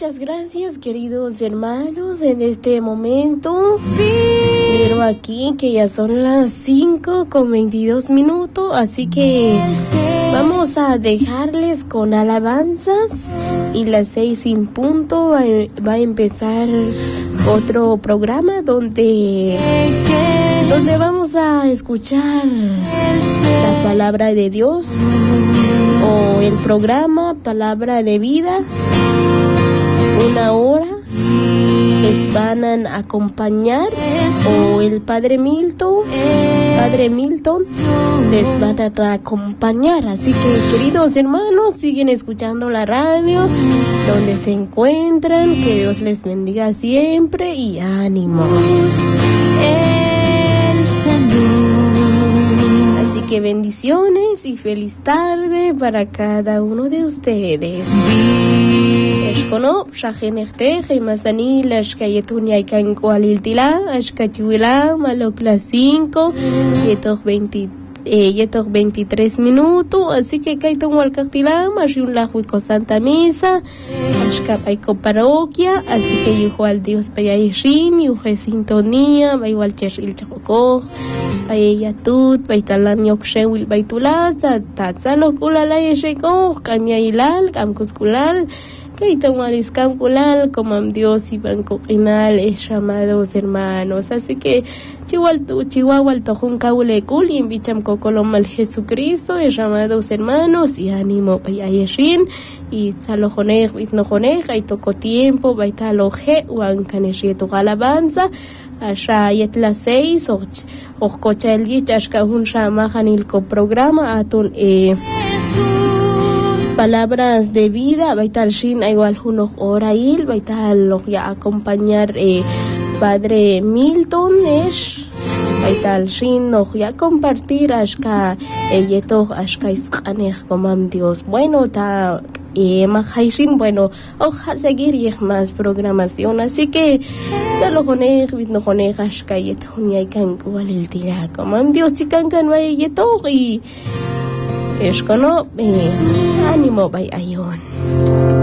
muchas gracias, queridos hermanos. En este momento miro aquí que ya son las 5:22, así que vamos a dejarles con alabanzas y las 6:00 va a empezar otro programa donde vamos a escuchar la palabra de Dios o el programa Palabra de Vida. 1 hora les van a acompañar o el Padre Milton les va a acompañar. Así que, queridos hermanos, siguen escuchando la radio donde se encuentran. Que Dios les bendiga siempre y ánimo. Así que bendiciones y feliz tarde para cada uno de ustedes. Eshkono, shajenechteje, masani, lashkayetunya ikan kualiltila, ashkatiwila, malokla 5, yetok 23 minutos, así que kaito walkaktila, mashiun la huico Santa Misa, ashkapaiko parroquia, así que yujo al Dios payayishin, yuje sintonía, baywal cheshil chakokoj, bayayatut, baytalan yokshewil baytulaza, tatzalokula yeshekoj, kamyailal, kamkuskulal, Kaitamualiscam culal, como Dios y Banco Inal, llamados hermanos. Así que, Chihuahua, el Tojun Kaulecul, y Bicham Cocolomal Jesucristo, llamados hermanos, y ánimo, Payayeshin, y Salojonej, Vitnojonej, y tocó tiempo, Baitaloje, Huancanesieto Alabanza, allá yet las 6, o cocha el Yichashkahun Shamajanilco programa, Atun, Palabras de vida, baital shin igual unos orail, baital lo ya acompañar Padre Milton Nesh, baital shin no ya compartir ashka yeto ashka isqaneh comam Dios. Bueno, ta mahaishin, bueno, oja seguir y más programación, así que solo conej no conej ashka yeto ni kan cual el tira comam Dios chican kan vai yeto y Eshkono, ánimo, bay ayon.